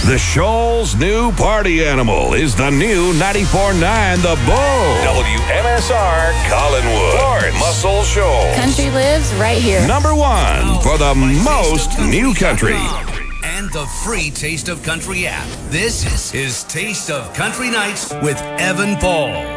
The Shoal's new party animal is the new 94.9 The Bull. WMSR Collinwood. Florence. Muscle Shoals. Country lives right here. Number one for the most new country. And the free Taste of Country app. This is Taste of Country Nights with Evan Paul.